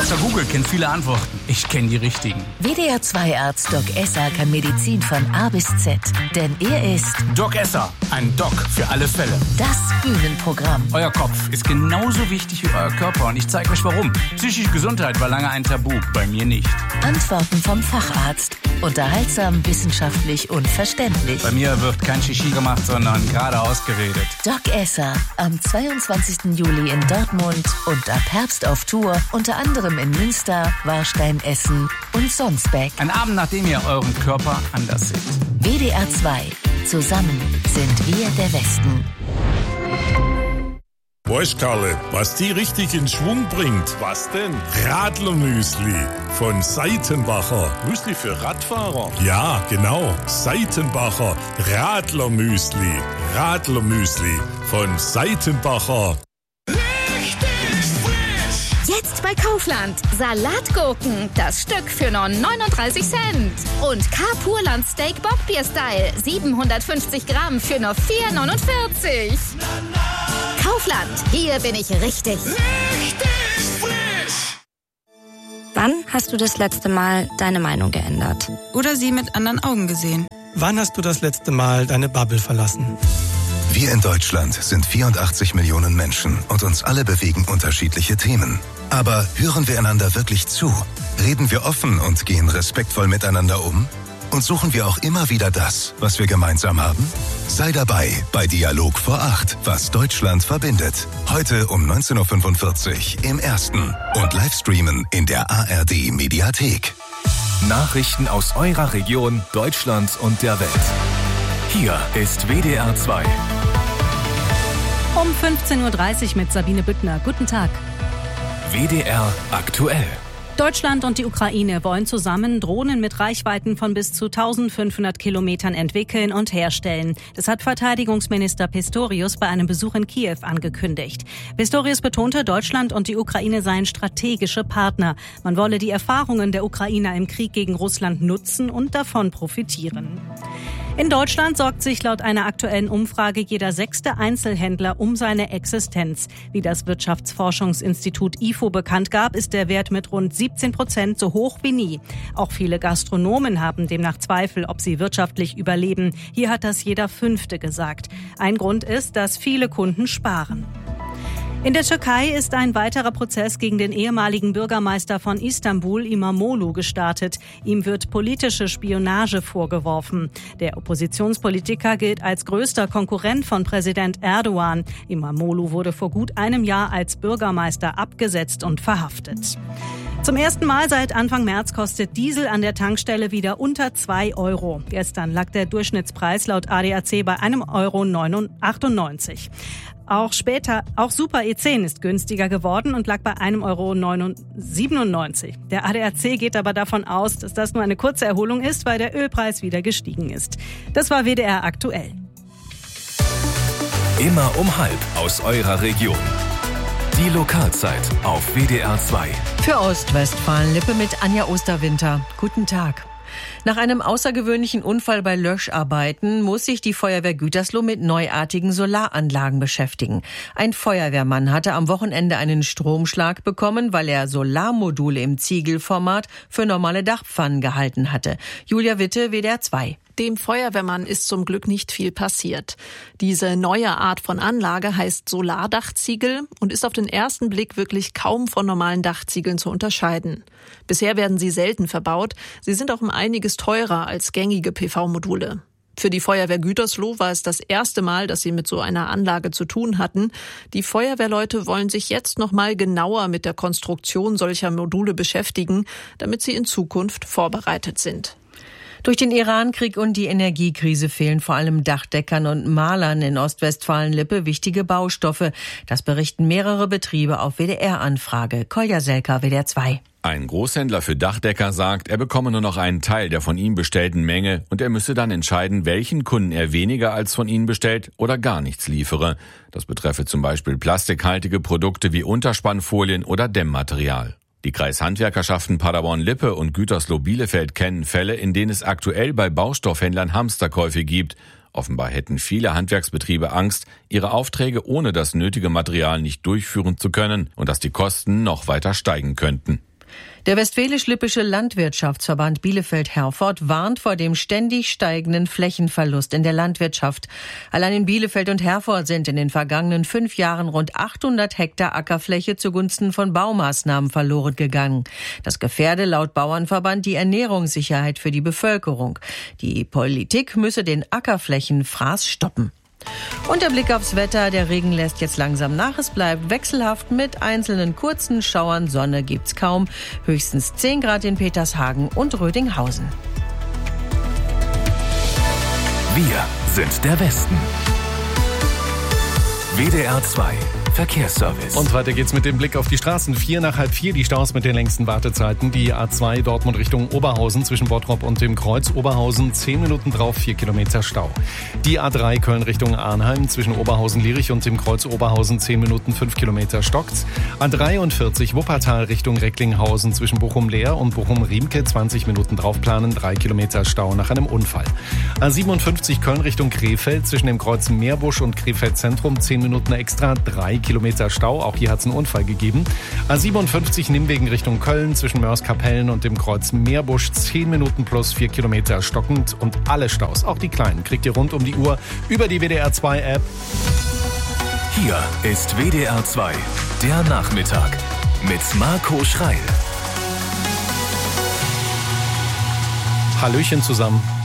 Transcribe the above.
Dr. Google kennt viele Antworten. Ich kenne die richtigen. WDR 2 Arzt Doc Esser kann Medizin von A bis Z. Denn er ist Doc Esser, ein Doc für alle Fälle. Das Bühnenprogramm. Euer Kopf ist genauso wichtig wie euer Körper und ich zeige euch warum. Psychische Gesundheit war lange ein Tabu, bei mir nicht. Antworten vom Facharzt. Unterhaltsam, wissenschaftlich und verständlich. Bei mir wird kein Shishi gemacht, sondern geradeaus geredet. Doc Esser, am 22. Juli in Dortmund und ab Herbst auf Tour, unter anderem in Münster, Warstein, Essen und Sonsbeck. Ein Abend, nachdem ihr euren Körper anders seht. WDR 2. Zusammen sind wir der Westen. Weißt Karle, was die richtig in Schwung bringt? Was denn? Radlermüsli von Seitenbacher. Müsli für Radfahrer? Ja, genau. Seitenbacher Radlermüsli. Radlermüsli von Seitenbacher. Jetzt bei Kaufland. Salatgurken, das Stück für nur 39 Cent. Und K-Purland Steak Bockbier Style, 750 Gramm für nur 4,49. Kaufland, hier bin ich richtig. Richtig frisch! Wann hast du das letzte Mal deine Meinung geändert? Oder sie mit anderen Augen gesehen? Wann hast du das letzte Mal deine Bubble verlassen? Wir in Deutschland sind 84 Millionen Menschen und uns alle bewegen unterschiedliche Themen. Aber hören wir einander wirklich zu? Reden wir offen und gehen respektvoll miteinander um? Und suchen wir auch immer wieder das, was wir gemeinsam haben? Sei dabei bei Dialog vor 8, was Deutschland verbindet. Heute um 19.45 Uhr im Ersten und Livestreamen in der ARD Mediathek. Nachrichten aus eurer Region, Deutschland und der Welt. Hier ist WDR 2. Um 15.30 Uhr mit Sabine Büttner. Guten Tag. WDR aktuell. Deutschland und die Ukraine wollen zusammen Drohnen mit Reichweiten von bis zu 1500 Kilometern entwickeln und herstellen. Das hat Verteidigungsminister Pistorius bei einem Besuch in Kiew angekündigt. Pistorius betonte, Deutschland und die Ukraine seien strategische Partner. Man wolle die Erfahrungen der Ukrainer im Krieg gegen Russland nutzen und davon profitieren. In Deutschland sorgt sich laut einer aktuellen Umfrage jeder 6. Einzelhändler um seine Existenz. Wie das Wirtschaftsforschungsinstitut IFO bekannt gab, ist der Wert mit rund 17% so hoch wie nie. Auch viele Gastronomen haben demnach Zweifel, ob sie wirtschaftlich überleben. Hier hat das jeder 5. gesagt. Ein Grund ist, dass viele Kunden sparen. In der Türkei ist ein weiterer Prozess gegen den ehemaligen Bürgermeister von Istanbul, İmamoğlu, gestartet. Ihm wird politische Spionage vorgeworfen. Der Oppositionspolitiker gilt als größter Konkurrent von Präsident Erdogan. İmamoğlu wurde vor gut einem Jahr als Bürgermeister abgesetzt und verhaftet. Zum ersten Mal seit Anfang März kostet Diesel an der Tankstelle wieder unter 2 Euro. Gestern lag der Durchschnittspreis laut ADAC bei 1,98 Euro. Auch Super E10 ist günstiger geworden und lag bei 1,97 Euro. Der ADAC geht aber davon aus, dass das nur eine kurze Erholung ist, weil der Ölpreis wieder gestiegen ist. Das war WDR aktuell. Immer um halb aus eurer Region. Die Lokalzeit auf WDR 2. Für Ostwestfalen-Lippe mit Anja Osterwinter. Guten Tag. Nach einem außergewöhnlichen Unfall bei Löscharbeiten muss sich die Feuerwehr Gütersloh mit neuartigen Solaranlagen beschäftigen. Ein Feuerwehrmann hatte am Wochenende einen Stromschlag bekommen, weil er Solarmodule im Ziegelformat für normale Dachpfannen gehalten hatte. Julia Witte, WDR 2. Dem Feuerwehrmann ist zum Glück nicht viel passiert. Diese neue Art von Anlage heißt Solardachziegel und ist auf den ersten Blick wirklich kaum von normalen Dachziegeln zu unterscheiden. Bisher werden sie selten verbaut. Sie sind auch um einiges teurer als gängige PV-Module. Für die Feuerwehr Gütersloh war es das erste Mal, dass sie mit so einer Anlage zu tun hatten. Die Feuerwehrleute wollen sich jetzt noch mal genauer mit der Konstruktion solcher Module beschäftigen, damit sie in Zukunft vorbereitet sind. Durch den Irankrieg und die Energiekrise fehlen vor allem Dachdeckern und Malern in Ostwestfalen-Lippe wichtige Baustoffe. Das berichten mehrere Betriebe auf WDR-Anfrage. Kolja Selka, WDR 2. Ein Großhändler für Dachdecker sagt, er bekomme nur noch einen Teil der von ihm bestellten Menge und er müsse dann entscheiden, welchen Kunden er weniger als von ihnen bestellt oder gar nichts liefere. Das betreffe zum Beispiel plastikhaltige Produkte wie Unterspannfolien oder Dämmmaterial. Die Kreishandwerkerschaften Paderborn-Lippe und Gütersloh-Bielefeld kennen Fälle, in denen es aktuell bei Baustoffhändlern Hamsterkäufe gibt. Offenbar hätten viele Handwerksbetriebe Angst, ihre Aufträge ohne das nötige Material nicht durchführen zu können und dass die Kosten noch weiter steigen könnten. Der Westfälisch-Lippische Landwirtschaftsverband Bielefeld-Herford warnt vor dem ständig steigenden Flächenverlust in der Landwirtschaft. Allein in Bielefeld und Herford sind in den vergangenen 5 Jahren rund 800 Hektar Ackerfläche zugunsten von Baumaßnahmen verloren gegangen. Das gefährde laut Bauernverband die Ernährungssicherheit für die Bevölkerung. Die Politik müsse den Ackerflächenfraß stoppen. Und der Blick aufs Wetter. Der Regen lässt jetzt langsam nach. Es bleibt wechselhaft mit einzelnen kurzen Schauern. Sonne gibt's kaum. Höchstens 10 Grad in Petershagen und Rödinghausen. Wir sind der Westen. WDR 2 Verkehrsservice. Und weiter geht's mit dem Blick auf die Straßen. 4 nach halb 4 die Staus mit den längsten Wartezeiten. Die A2 Dortmund Richtung Oberhausen zwischen Bottrop und dem Kreuz Oberhausen 10 Minuten drauf, 4 Kilometer Stau. Die A3 Köln Richtung Arnheim zwischen Oberhausen-Lierich und dem Kreuz Oberhausen 10 Minuten, 5 Kilometer stockt's. A43 Wuppertal Richtung Recklinghausen zwischen Bochum-Leer und Bochum-Riemke 20 Minuten draufplanen, 3 Kilometer Stau nach einem Unfall. A57 Köln Richtung Krefeld zwischen dem Kreuz Meerbusch und Krefeld Zentrum 10 Minuten extra, 3 Kilometer Stau. Auch hier hat es einen Unfall gegeben. A57 Nimwegen Richtung Köln zwischen Mörs-Kapellen und dem Kreuz Meerbusch 10 Minuten plus 4 Kilometer stockend. Und alle Staus, auch die kleinen, kriegt ihr rund um die Uhr über die WDR 2 App. Hier ist WDR 2, der Nachmittag mit Marco Schreil. Hallöchen zusammen.